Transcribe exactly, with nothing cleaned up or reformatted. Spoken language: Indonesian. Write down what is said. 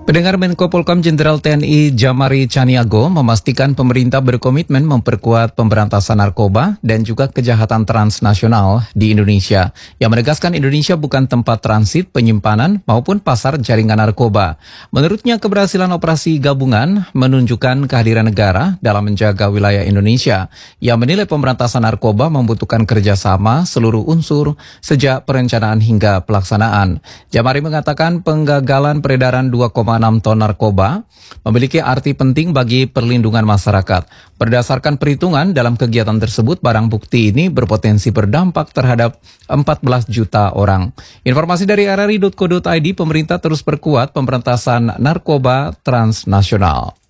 Pendengar Menko Polhukam Jenderal T N I Jamari Caniago memastikan pemerintah berkomitmen memperkuat pemberantasan narkoba dan juga kejahatan transnasional di Indonesia, yang menegaskan Indonesia bukan tempat transit, penyimpanan maupun pasar jaringan narkoba. Menurutnya, keberhasilan operasi gabungan menunjukkan kehadiran negara dalam menjaga wilayah Indonesia. Ia menilai pemberantasan narkoba membutuhkan kerjasama seluruh unsur sejak perencanaan hingga pelaksanaan. Jamari mengatakan penggagalan peredaran dua koma enam ton narkoba memiliki arti penting bagi perlindungan masyarakat. Berdasarkan perhitungan dalam kegiatan tersebut, barang bukti ini berpotensi berdampak terhadap empat belas juta orang. Informasi dari r r i titik co titik i d, pemerintah terus perkuat pemberantasan narkoba transnasional.